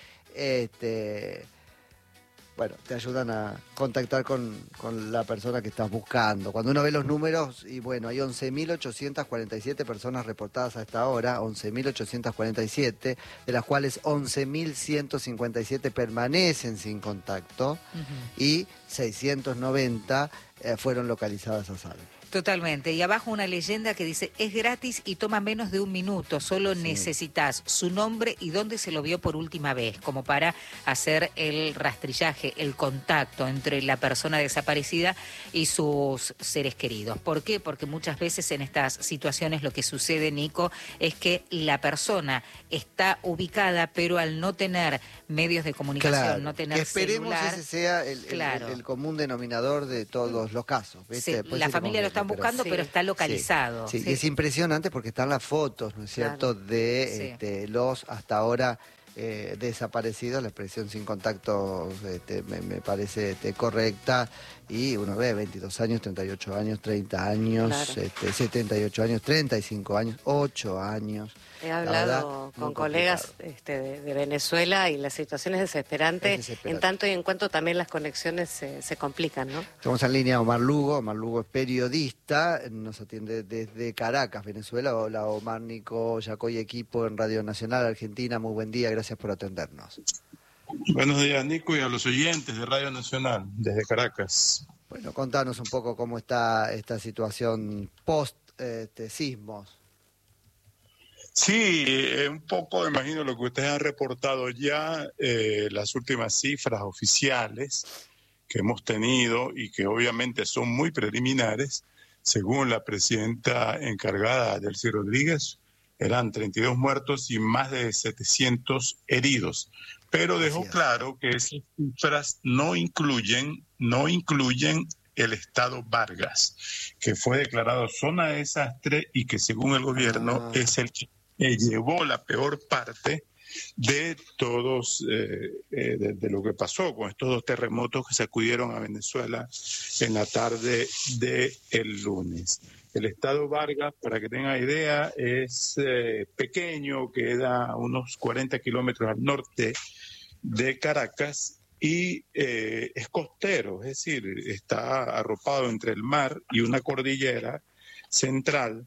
este, bueno, te ayudan a contactar con, con la persona que estás buscando. Cuando uno ve los números, y bueno, hay once mil ochocientas cuarenta y siete personas reportadas a esta hora, once mil ochocientas cuarenta y siete, de las cuales once mil ciento cincuenta y siete permanecen sin contacto Ujú. y seiscientos noventa eh, fueron localizadas a salvo. Totalmente. Y abajo una leyenda que dice, es gratis y toma menos de un minuto, solo Sí. necesitas su nombre y dónde se lo vio por última vez, como para hacer el rastrillaje, el contacto entre la persona desaparecida y sus seres queridos. ¿Por qué? Porque muchas veces en estas situaciones lo que sucede, Nico, es que la persona está ubicada, pero al no tener medios de comunicación, Claro, no tener que esperemos celular, ese sea el, el- Claro. el- el común denominador de todos los casos. ¿viste? sí, Después la iremos familia lo viendo, están pero- buscando, Sí. pero está localizado. Sí, Sí. y es impresionante porque están las fotos, ¿no es cierto?, de Sí. este, los hasta ahora eh, desaparecidos. La expresión sin contacto este, me, me parece este, correcta. Y uno ve veintidós años, treinta y ocho años, treinta años, Claro. este, setenta y ocho años, treinta y cinco años, ocho años. He La hablado verdad, con muy colegas complicado. este, de, de Venezuela y la situación es desesperante, Es desesperante. en tanto y en cuanto también las conexiones se, se complican, ¿no? Estamos en línea Omar Lugo. Omar Lugo es periodista, nos atiende desde Caracas, Venezuela. Hola Omar, Nico, Yacoy, equipo en Radio Nacional Argentina. Muy buen día, gracias por atendernos. Buenos días, Nico, y a los oyentes de Radio Nacional, desde Caracas. Bueno, contanos un poco cómo está esta situación post este, sismos. Sí, eh, un poco, imagino lo que ustedes han reportado ya, eh, las últimas cifras oficiales que hemos tenido y que obviamente son muy preliminares, según la presidenta encargada, Delcy Rodríguez, eran treinta y dos muertos y más de setecientos heridos. Pero dejó Así es. claro que esas cifras no incluyen, no incluyen el estado Vargas, que fue declarado zona de desastre y que según el gobierno Ah. es el que eh, llevó la peor parte de todos, eh, eh, de, de lo que pasó con estos dos terremotos que sacudieron a Venezuela en la tarde del lunes. El estado Vargas, para que tengan idea, es eh, pequeño, queda a unos cuarenta kilómetros al norte de Caracas y eh, es costero, es decir, está arropado entre el mar y una cordillera central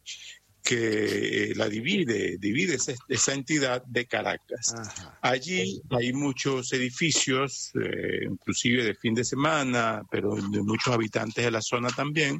que la divide, divide esa, esa entidad de Caracas. Ajá. Allí hay muchos edificios, eh, inclusive de fin de semana, pero de muchos habitantes de la zona también,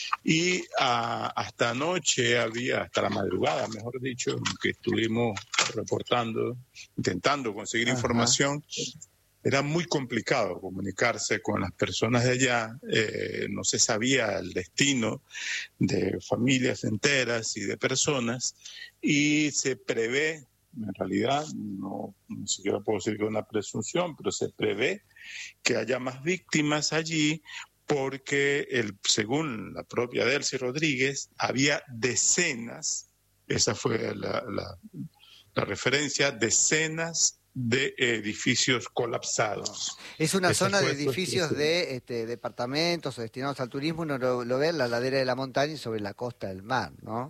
y a, hasta anoche había, hasta la madrugada, mejor dicho, que estuvimos reportando, intentando conseguir Ajá. información. Era muy complicado comunicarse con las personas de allá, eh, no se sabía el destino de familias enteras y de personas, y se prevé, en realidad, no ni siquiera puedo decir que es una presunción, pero se prevé que haya más víctimas allí, porque el, según la propia Delcy Rodríguez, había decenas, esa fue la, la, la referencia, decenas de edificios colapsados. Es una Esa zona de edificios de este, departamentos o destinados al turismo, uno lo, lo ve en la ladera de la montaña y sobre la costa del mar, ¿no?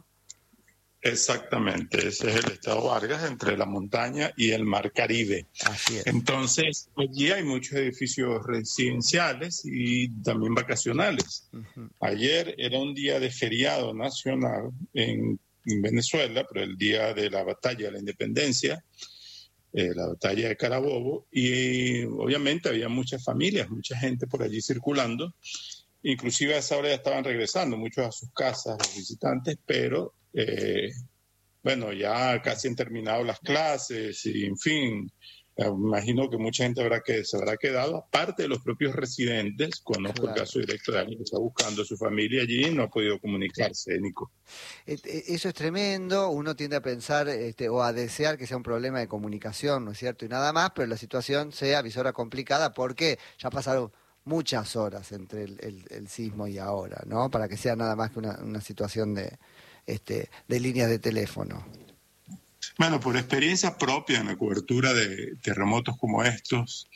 Exactamente, ese es el estado Vargas, entre la montaña y el mar Caribe. Así es. Entonces, allí hay muchos edificios residenciales y también vacacionales. Uh-huh. Ayer era un día de feriado nacional en, en Venezuela, pero el día de la batalla de la independencia, Eh, la batalla de Carabobo, y obviamente había muchas familias, mucha gente por allí circulando, inclusive a esa hora ya estaban regresando muchos a sus casas, los visitantes, pero eh, bueno, ya casi han terminado las clases y en fin, eh, imagino que mucha gente habrá que, se habrá quedado, aparte de los propios residentes. Conozco claro. el caso directo de alguien que está buscando a su familia allí y no ha podido comunicarse, Nico. Eso es tremendo, uno tiende a pensar este, o a desear que sea un problema de comunicación, ¿no es cierto? Y nada más, pero la situación se avisora complicada porque ya pasaron muchas horas entre el, el, el sismo y ahora, ¿no? Para que sea nada más que una, una situación de, este, de líneas de teléfono. Bueno, por experiencia propia en la cobertura de terremotos como estos,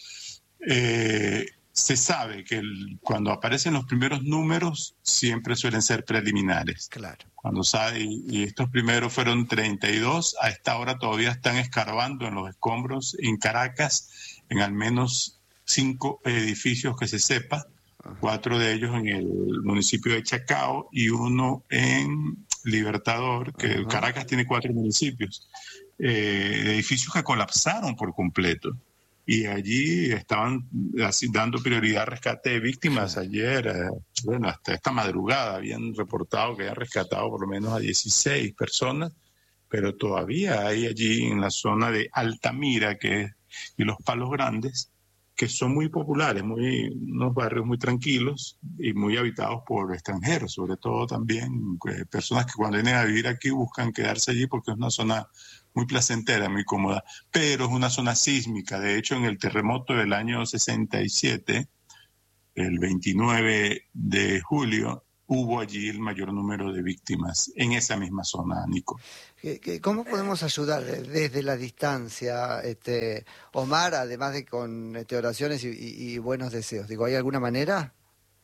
eh, se sabe que el, cuando aparecen los primeros números siempre suelen ser preliminares. Claro. Cuando sale, y, y estos primeros fueron treinta y dos, a esta hora todavía están escarbando en los escombros en Caracas, en al menos cinco edificios que se sepa, Ajá. cuatro de ellos en el municipio de Chacao y uno en Libertador, que Ajá. Caracas tiene cuatro municipios, eh, edificios que colapsaron por completo. Y allí estaban así, dando prioridad al rescate de víctimas. Ayer, eh, bueno, hasta esta madrugada habían reportado que habían rescatado por lo menos a dieciséis personas, pero todavía hay allí en la zona de Altamira que es, y Los Palos Grandes, que son muy populares, muy, unos barrios muy tranquilos y muy habitados por extranjeros, sobre todo también eh, personas que cuando vienen a vivir aquí buscan quedarse allí porque es una zona muy placentera, muy cómoda, pero es una zona sísmica. De hecho, en el terremoto del año sesenta y siete, el veintinueve de julio, hubo allí el mayor número de víctimas en esa misma zona, Nico. ¿Cómo podemos ayudar desde la distancia, este, Omar, además de con este, oraciones y, y, y buenos deseos? Digo, ¿hay alguna manera?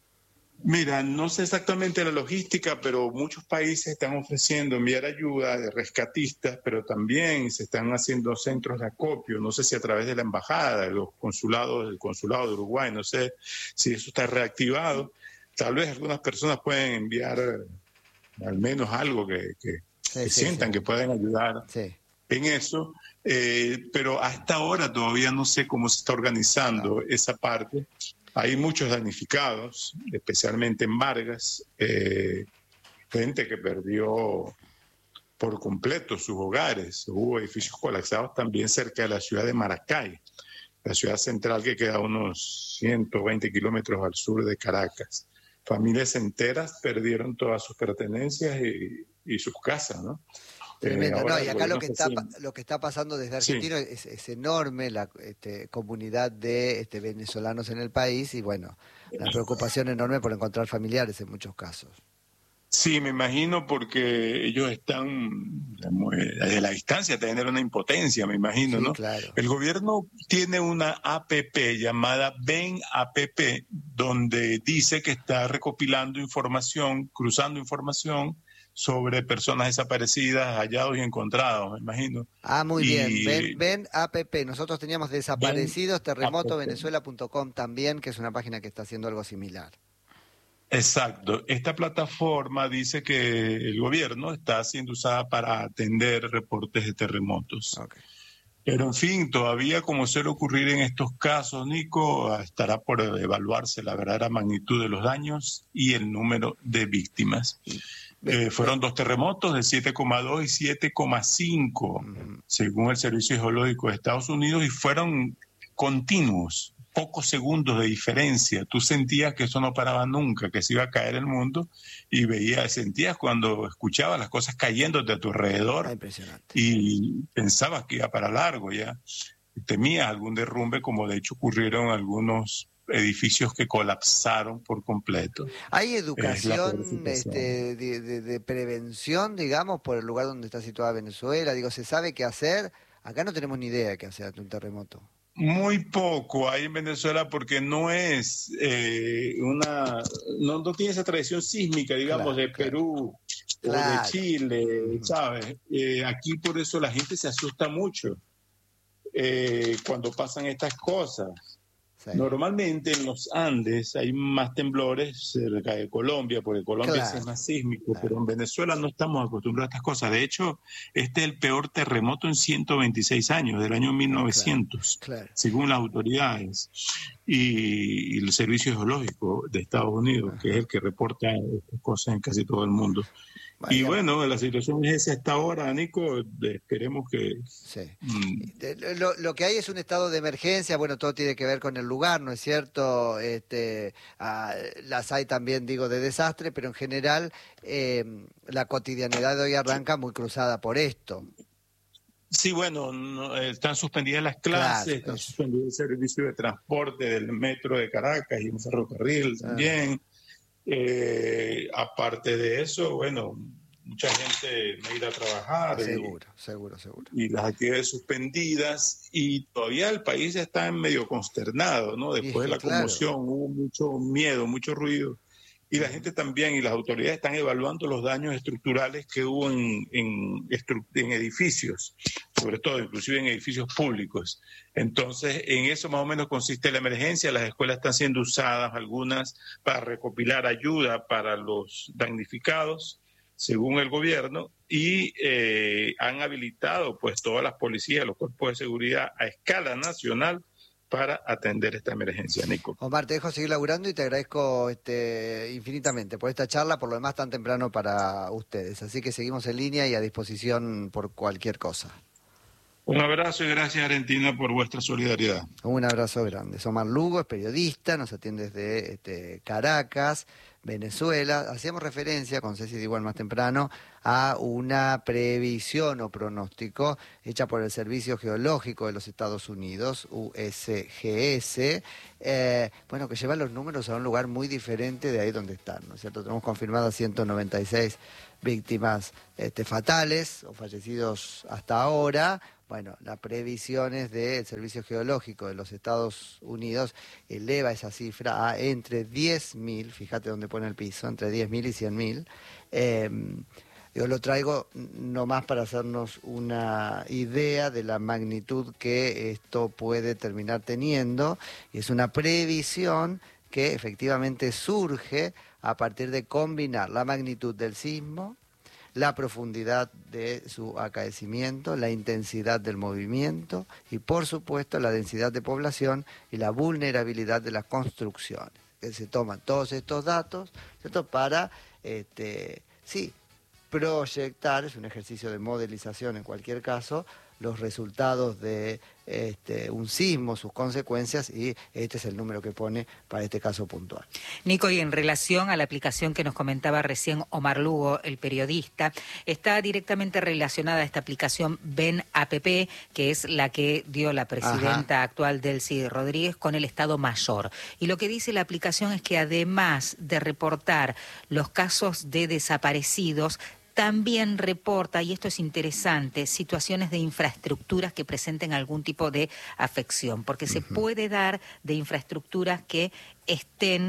Mira, no sé exactamente la logística, pero muchos países están ofreciendo enviar ayuda de rescatistas, pero también se están haciendo centros de acopio, no sé si a través de la embajada, de los consulados, del consulado de Uruguay, no sé si eso está reactivado. Tal vez algunas personas pueden enviar al menos algo que, que, sí, que sí, sientan sí. que pueden ayudar sí. en eso, eh, pero hasta ahora todavía no sé cómo se está organizando claro. esa parte. Hay muchos damnificados, especialmente en Vargas, eh, gente que perdió por completo sus hogares. Hubo edificios colapsados también cerca de la ciudad de Maracay, la ciudad central que queda a unos ciento veinte kilómetros al sur de Caracas. Familias enteras perdieron todas sus pertenencias y, y sus casas, ¿no? Tremendo, eh, no, y acá lo que, está, lo que está pasando desde Argentina sí. es, es enorme, la este, comunidad de este, venezolanos en el país y bueno, la preocupación enorme por encontrar familiares en muchos casos. Sí, me imagino porque ellos están, digamos, desde la distancia, tener una impotencia, me imagino, sí, ¿no? Claro. El gobierno tiene una A P P llamada Ven A P P, donde dice que está recopilando información, cruzando información sobre personas desaparecidas, hallados y encontrados, me imagino. Ah, muy y... bien. Ven, ven app. Nosotros teníamos desaparecidos, terremoto venezuela punto com también, que es una página que está haciendo algo similar. Exacto. Esta plataforma dice que el gobierno está siendo usada para atender reportes de terremotos. Okay. Pero en fin, todavía como suele ocurrir en estos casos, Nico, estará por evaluarse la verdadera magnitud de los daños y el número de víctimas. Eh, fueron dos terremotos de siete coma dos y siete coma cinco, uh-huh. según el Servicio Geológico de Estados Unidos, y fueron continuos. Pocos segundos de diferencia. Tú sentías que eso no paraba nunca, que se iba a caer el mundo, y veías, sentías cuando escuchabas las cosas cayéndote a tu alrededor. Ah, impresionante. Y pensabas que iba para largo ya. Temías algún derrumbe, como de hecho ocurrieron algunos edificios que colapsaron por completo. ¿Hay educación este, de, de, de prevención, digamos, por el lugar donde está situada Venezuela? Digo, ¿se sabe qué hacer? Acá no tenemos ni idea de qué hacer ante un terremoto. Muy poco hay en Venezuela porque no es eh, una, no, no tiene esa tradición sísmica, digamos, claro, de Perú claro. o claro. de Chile, ¿sabes? Eh, aquí por eso la gente se asusta mucho eh, cuando pasan estas cosas. Sí. Normalmente en los Andes hay más temblores cerca de Colombia, porque Colombia claro. es más sísmico, claro. pero en Venezuela no estamos acostumbrados a estas cosas. De hecho, este es el peor terremoto en ciento veintiséis años, del año mil novecientos, claro. Claro. según las autoridades y, y el Servicio Geológico de Estados Unidos, Ajá. que es el que reporta estas cosas en casi todo el mundo. Vaya. Y bueno, la situación es esa hasta ahora, Nico, esperemos que... Sí. Mm. Lo, lo que hay es un estado de emergencia, bueno, todo tiene que ver con el lugar, ¿no es cierto? Este, ah, las hay también, digo, de desastre, pero en general eh, la cotidianidad de hoy arranca muy cruzada por esto. Sí, bueno, no, están suspendidas las clases, claro, están suspendidos el servicio de transporte del metro de Caracas y un ferrocarril ah. también. Eh, aparte de eso, bueno, mucha gente no irá a trabajar. Seguro, y, seguro, seguro. Y las actividades suspendidas, y todavía el país está en medio consternado, ¿no? Después de la claro. conmoción hubo mucho miedo, mucho ruido. Y la gente también, y las autoridades están evaluando los daños estructurales que hubo en, en, en edificios, sobre todo, inclusive en edificios públicos. Entonces, en eso más o menos consiste la emergencia. Las escuelas están siendo usadas, algunas, para recopilar ayuda para los damnificados, según el gobierno, y eh, han habilitado pues todas las policías, los cuerpos de seguridad a escala nacional para atender esta emergencia, Nico. Omar, te dejo seguir laburando y te agradezco este, infinitamente por esta charla, por lo demás tan temprano para ustedes. Así que seguimos en línea y a disposición por cualquier cosa. Un abrazo y gracias, Argentina, por vuestra solidaridad. Un abrazo grande. Omar Lugo es periodista, nos atiende desde este, Caracas, Venezuela. Hacíamos referencia, con Ceci igual más temprano, a una previsión o pronóstico hecha por el Servicio Geológico de los Estados Unidos, U S G S, eh, bueno, que lleva los números a un lugar muy diferente de ahí donde están, ¿no es cierto? Tenemos confirmadas ciento noventa y seis víctimas este, fatales o fallecidos hasta ahora. Bueno, las previsiones del Servicio Geológico de los Estados Unidos eleva esa cifra a entre diez mil, fíjate dónde pone el piso, entre diez mil y cien mil. Eh, yo lo traigo nomás para hacernos una idea de la magnitud que esto puede terminar teniendo, y es una previsión que efectivamente surge a partir de combinar la magnitud del sismo, la profundidad de su acaecimiento, la intensidad del movimiento y, por supuesto, la densidad de población y la vulnerabilidad de las construcciones. Que se toman todos estos datos, ¿cierto?, para, este, sí, proyectar, es un ejercicio de modelización en cualquier caso, los resultados de este, un sismo, sus consecuencias, y este es el número que pone para este caso puntual. Nico, y en relación a la aplicación que nos comentaba recién Omar Lugo, el periodista, está directamente relacionada a esta aplicación Ven App, que es la que dio la presidenta Ajá. actual Delcy Rodríguez con el Estado Mayor. Y lo que dice la aplicación es que además de reportar los casos de desaparecidos, también reporta, y esto es interesante, situaciones de infraestructuras que presenten algún tipo de afección, porque uh-huh. se puede dar de infraestructuras que estén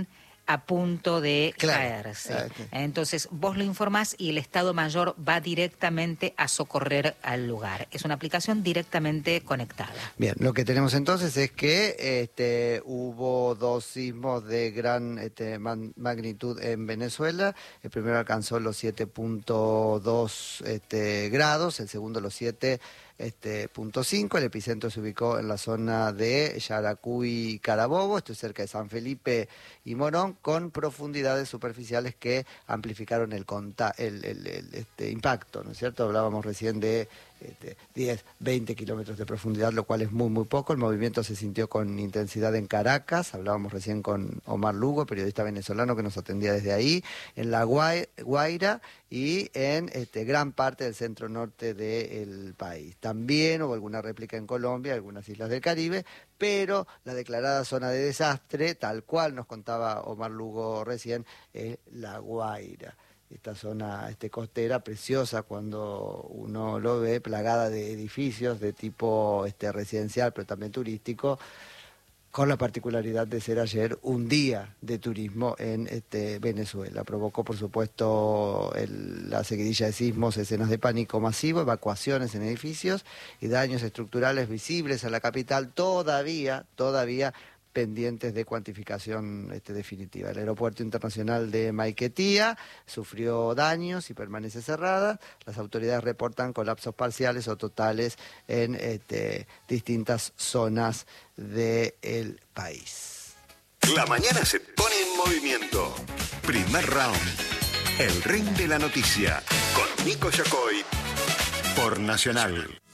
a punto de Claro. caerse. Ah, ok. Entonces vos lo informás y el Estado Mayor va directamente a socorrer al lugar. Es una aplicación directamente conectada. Bien, lo que tenemos entonces es que este, hubo dos sismos de gran este, man- magnitud en Venezuela. El primero alcanzó los siete punto dos este, grados, el segundo los siete este, punto cinco. El epicentro se ubicó en la zona de Yaracuy, Carabobo, esto es cerca de San Felipe y Morón, con profundidades superficiales que amplificaron el, conta- el, el- el, este, impacto, ¿no es cierto? Hablábamos recién de este, diez, veinte kilómetros de profundidad, lo cual es muy, muy poco. El movimiento se sintió con intensidad en Caracas, hablábamos recién con Omar Lugo, periodista venezolano que nos atendía desde ahí, en La Guai- Guaira y en este, gran parte del centro norte del país. También hubo alguna réplica en Colombia, algunas islas del Caribe, pero la declarada zona de desastre, tal cual nos contaba Omar Lugo recién, es La Guaira. Esta zona este, costera preciosa cuando uno lo ve, plagada de edificios de tipo este, residencial, pero también turístico, con la particularidad de ser ayer un día de turismo en este, Venezuela. Provocó, por supuesto, el- la seguidilla de sismos, escenas de pánico masivo, evacuaciones en edificios y daños estructurales visibles en la capital, todavía, todavía pendientes de cuantificación este, definitiva. El aeropuerto internacional de Maiquetía sufrió daños y permanece cerrada. Las autoridades reportan colapsos parciales o totales en este, distintas zonas del país. La mañana se pone en movimiento. Primer round. El ring de la noticia. Con Nico Yacoy. Por Nacional.